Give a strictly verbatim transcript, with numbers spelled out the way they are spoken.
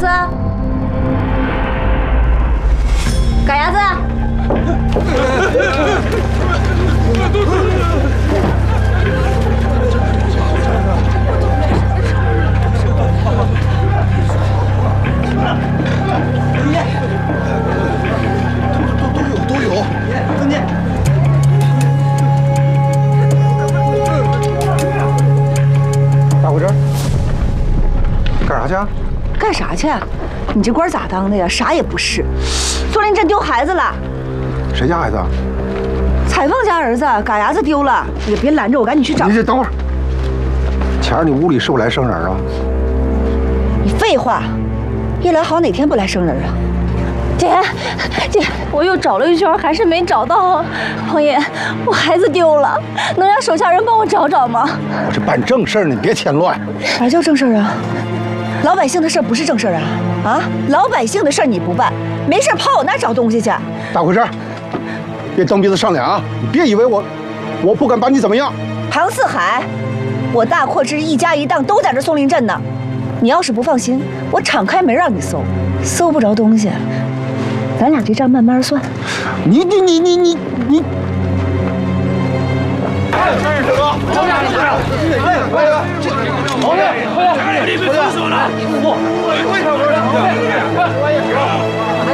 赶鸭子。 都有都有，等你。大回针，干啥去？ 干啥去？你这官咋当的呀？啥也不是。松林镇丢孩子了。 谁家孩子？ 彩凤家儿子，嘎牙子丢了。也别拦着我，赶紧去找。 你这等会儿。前儿你屋里是不是来生人啊？ 你废话，叶兰好哪天不来生人啊？姐，姐，我又找了一圈，还是没找到。王爷，我孩子丢了，能让手下人帮我找找吗？ 我这办正事呢，你别添乱。 啥叫正事啊？老百姓的事不是正事啊！啊，老百姓的事你不办，没事跑我那找东西去。 大回事？别蹬鼻子上脸啊！你别以为我，我不敢把你怎么样。 庞四海，我大阔之一家一档都在这松林镇呢。你要是不放心，我敞开门让你搜，搜不着东西，咱俩这账慢慢算。 你你你你你你！ 哎，大哥，王爷，王爷，王爷，王爷，王爷，你别封锁了，我，我，我，王爷，王爷。